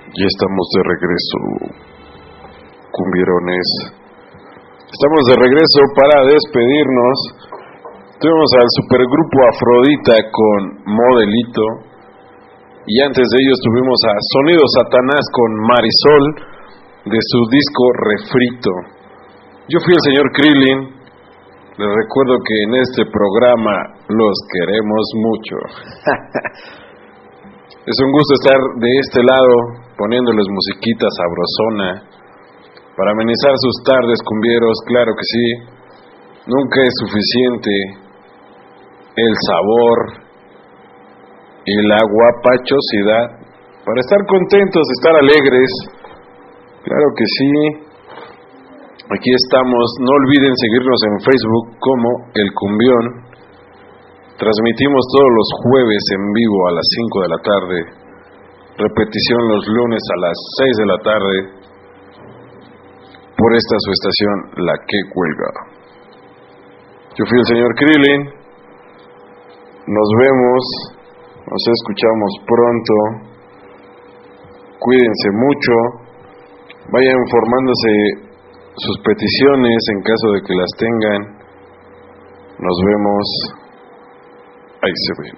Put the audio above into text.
Ya estamos de regreso, cumbierones. Estamos de regreso para despedirnos. Tuvimos al supergrupo Afrodita con Modelito. Y antes de ellos tuvimos a Sonido Satanás con Marisol, de su disco Refrito. Yo fui el señor Krillin. Les recuerdo que en este programa los queremos mucho. Es un gusto estar de este lado, poniéndoles musiquita sabrosona para amenizar sus tardes, cumbieros. Claro que sí, nunca es suficiente el sabor y la guapachosidad para estar contentos, estar alegres. Claro que sí, aquí estamos. No olviden seguirnos en Facebook como El Cumbión. Transmitimos todos los jueves en vivo a las 5 de la tarde, repetición los lunes a las 6 de la tarde, por esta su estación, La Que Cuelga. Yo fui el señor Krillin. Nos vemos, nos escuchamos pronto. Cuídense mucho, vayan formándose sus peticiones en caso de que las tengan. Nos vemos. Ahí se ven.